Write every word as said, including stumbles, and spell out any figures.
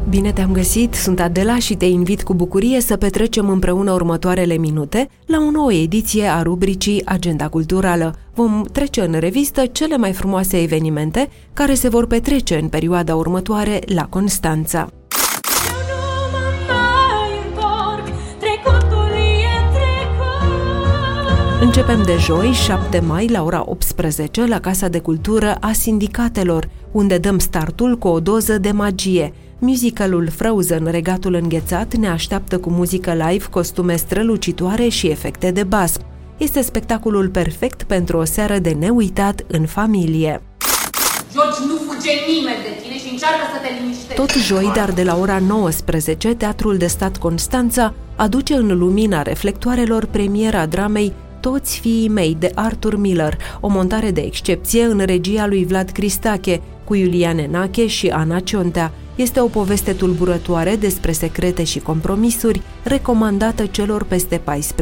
Bine te-am găsit, sunt Adela și te invit cu bucurie să petrecem împreună următoarele minute la o nouă ediție a rubricii Agenda Culturală. Vom trece în revistă cele mai frumoase evenimente care se vor petrece în perioada următoare la Constanța. Începem de joi, șapte mai, la ora optsprezece, la Casa de Cultură a Sindicatelor, unde dăm startul cu o doză de magie. Musicalul Frozen, Regatul Înghețat, ne așteaptă cu muzică live, costume strălucitoare și efecte de basm. Este spectacolul perfect pentru o seară de neuitat în familie. George, nu fuge nimeni de tine și încearcă să te liniștești. Tot joi, dar de la ora nouăsprezece, Teatrul de Stat Constanța aduce în lumina reflectoarelor premiera dramei Toți fiii mei, de Arthur Miller, o montare de excepție în regia lui Vlad Cristache, cu Iulian Enache și Ana Ciontea. Este o poveste tulburătoare despre secrete și compromisuri, recomandată celor peste paisprezece